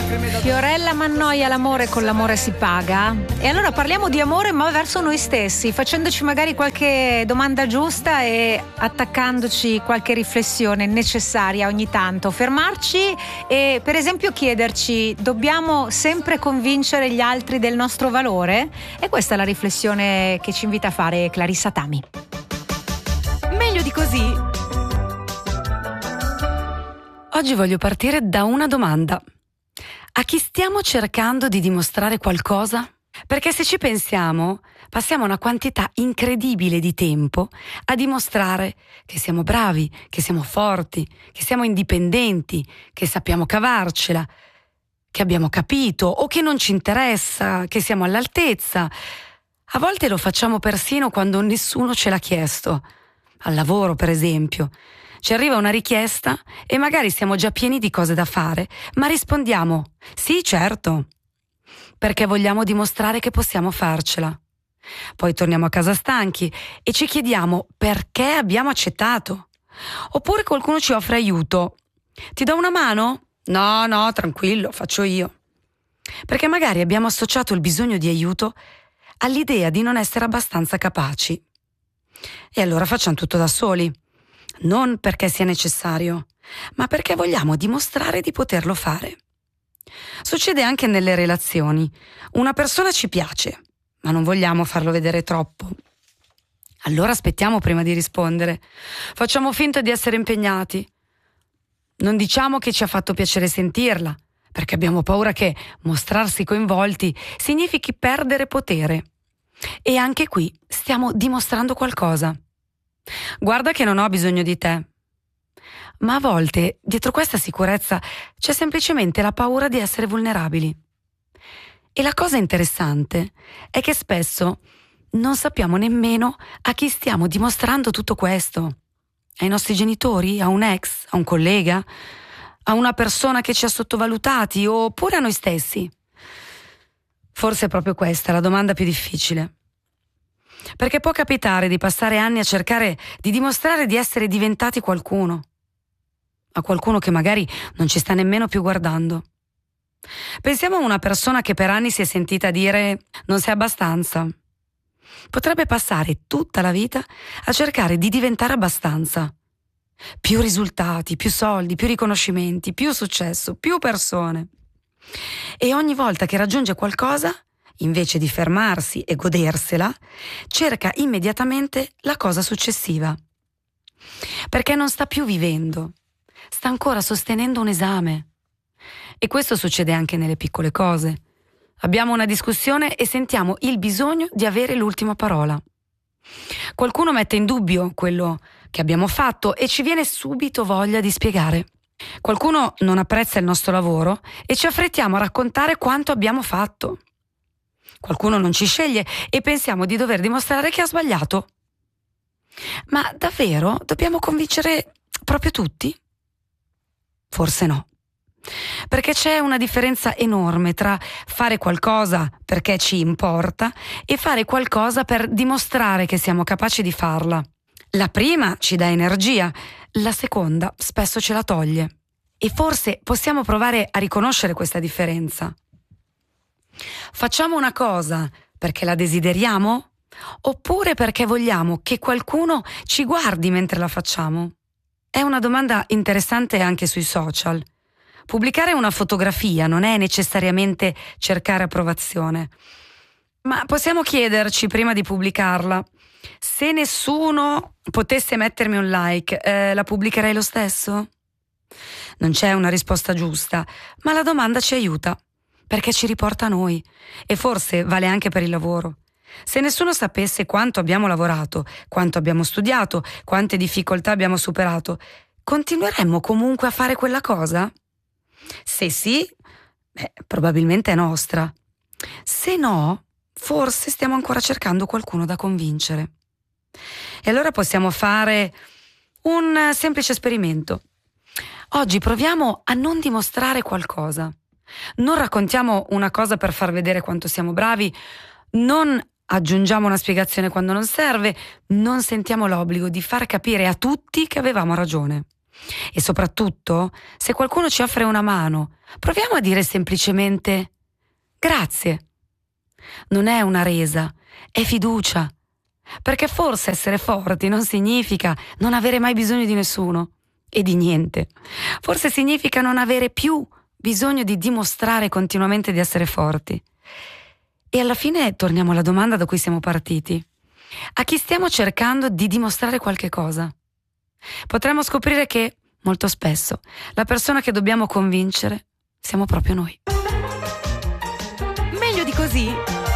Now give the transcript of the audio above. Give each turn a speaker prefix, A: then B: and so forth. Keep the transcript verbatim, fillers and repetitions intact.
A: Fiorella Mannoia, l'amore con l'amore si paga. E allora parliamo di amore ma verso noi stessi, facendoci magari qualche domanda giusta e attaccandoci qualche riflessione necessaria ogni tanto. Fermarci e per esempio chiederci: dobbiamo sempre convincere gli altri del nostro valore? E questa è la riflessione che ci invita a fare Clarissa Tami.
B: Meglio di così. Oggi voglio partire da una domanda. A chi stiamo cercando di dimostrare qualcosa? Perché se ci pensiamo, passiamo una quantità incredibile di tempo a dimostrare che siamo bravi, che siamo forti, che siamo indipendenti, che sappiamo cavarcela, che abbiamo capito o che non ci interessa, che siamo all'altezza. A volte lo facciamo persino quando nessuno ce l'ha chiesto. Al lavoro, per esempio. Ci arriva una richiesta e magari siamo già pieni di cose da fare, ma rispondiamo sì, certo, perché vogliamo dimostrare che possiamo farcela. Poi torniamo a casa stanchi e ci chiediamo perché abbiamo accettato. Oppure qualcuno ci offre aiuto. Ti do una mano? No, no, tranquillo, faccio io. Perché magari abbiamo associato il bisogno di aiuto all'idea di non essere abbastanza capaci. E allora facciamo tutto da soli. Non perché sia necessario, ma perché vogliamo dimostrare di poterlo fare. Succede anche nelle relazioni. Una persona ci piace, ma non vogliamo farlo vedere troppo. Allora aspettiamo prima di rispondere. Facciamo finta di essere impegnati. Non diciamo che ci ha fatto piacere sentirla, perché abbiamo paura che mostrarsi coinvolti significhi perdere potere. E anche qui stiamo dimostrando qualcosa. Guarda che non ho bisogno di te. Ma a volte, dietro questa sicurezza, c'è semplicemente la paura di essere vulnerabili. E la cosa interessante è che spesso non sappiamo nemmeno a chi stiamo dimostrando tutto questo. Ai nostri genitori? A un ex? A un collega? A una persona che ci ha sottovalutati? Oppure a noi stessi? Forse è proprio questa la domanda più difficile. Perché può capitare di passare anni a cercare di dimostrare di essere diventati qualcuno, a qualcuno che magari non ci sta nemmeno più guardando. Pensiamo a una persona che per anni si è sentita dire non sei abbastanza. Potrebbe passare tutta la vita a cercare di diventare abbastanza. Più risultati, più soldi, più riconoscimenti, più successo, più persone. E ogni volta che raggiunge qualcosa, invece di fermarsi e godersela, cerca immediatamente la cosa successiva. Perché non sta più vivendo, sta ancora sostenendo un esame. E questo succede anche nelle piccole cose. Abbiamo una discussione e sentiamo il bisogno di avere l'ultima parola. Qualcuno mette in dubbio quello che abbiamo fatto e ci viene subito voglia di spiegare. Qualcuno non apprezza il nostro lavoro e ci affrettiamo a raccontare quanto abbiamo fatto. Qualcuno non ci sceglie e pensiamo di dover dimostrare che ha sbagliato. Ma davvero dobbiamo convincere proprio tutti? Forse no. Perché c'è una differenza enorme tra fare qualcosa perché ci importa e fare qualcosa per dimostrare che siamo capaci di farla. La prima ci dà energia, la seconda spesso ce la toglie. E forse possiamo provare a riconoscere questa differenza. Facciamo una cosa perché la desideriamo? Oppure perché vogliamo che qualcuno ci guardi mentre la facciamo? È una domanda interessante anche sui social. Pubblicare una fotografia non è necessariamente cercare approvazione, ma possiamo chiederci prima di pubblicarla: se nessuno potesse mettermi un like, eh, la pubblicherei lo stesso? Non c'è una risposta giusta, ma la domanda ci aiuta, perché ci riporta a noi, e forse vale anche per il lavoro. Se nessuno sapesse quanto abbiamo lavorato, quanto abbiamo studiato, quante difficoltà abbiamo superato, continueremmo comunque a fare quella cosa? Se sì, beh, probabilmente è nostra. Se no, forse stiamo ancora cercando qualcuno da convincere. E allora possiamo fare un semplice esperimento. Oggi proviamo a non dimostrare qualcosa. Non raccontiamo una cosa per far vedere quanto siamo bravi, non aggiungiamo una spiegazione quando non serve, non sentiamo l'obbligo di far capire a tutti che avevamo ragione. E soprattutto, se qualcuno ci offre una mano, proviamo a dire semplicemente grazie. Non è una resa, è fiducia. Perché forse essere forti non significa non avere mai bisogno di nessuno e di niente. Forse significa non avere più bisogno di dimostrare continuamente di essere forti. E alla fine torniamo alla domanda da cui siamo partiti. A chi stiamo cercando di dimostrare qualche cosa? Potremmo scoprire che, molto spesso, la persona che dobbiamo convincere siamo proprio noi.
A: Meglio di così